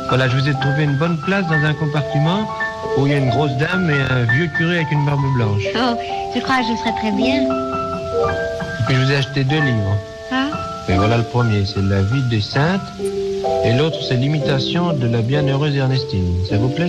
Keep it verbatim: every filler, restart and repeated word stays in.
Voilà, je vous ai trouvé une bonne place dans un compartiment où il y a une grosse dame et un vieux curé avec une barbe blanche. Oh, je crois que je serais très bien. Et puis je vous ai acheté deux livres. Ah, Et voilà le premier, c'est La vie des saintes. Et l'autre, c'est L'imitation de la bienheureuse Ernestine. Ça vous plaît?